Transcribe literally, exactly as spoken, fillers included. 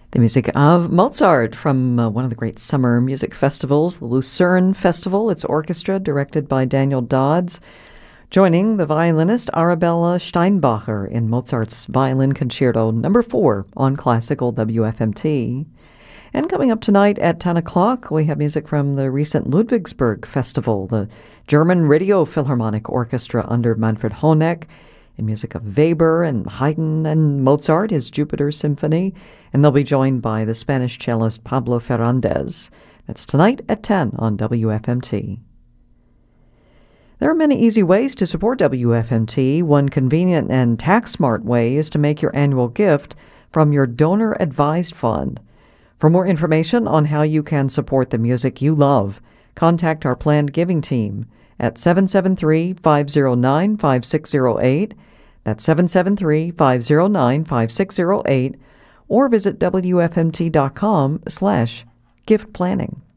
The music of Mozart from uh, one of the great summer music festivals, the Lucerne Festival. It's orchestra directed by Daniel Dodds, joining the violinist Arabella Steinbacher in Mozart's Violin Concerto number four on Classical W F M T. And coming up tonight at ten o'clock, we have music from the recent Ludwigsburg Festival, the German Radio Philharmonic Orchestra under Manfred Honeck, and music of Weber and Haydn and Mozart, his Jupiter Symphony, and they'll be joined by the Spanish cellist Pablo Ferrandez. That's tonight at ten on W F M T. There are many easy ways to support W F M T. One convenient and tax-smart way is to make your annual gift from your donor-advised fund. For more information on how you can support the music you love, contact our planned giving team at seven seven three, five zero nine, five six zero eight. That's seven seven three, five zero nine, five six zero eight, or visit W F M T dot com slash gift planning.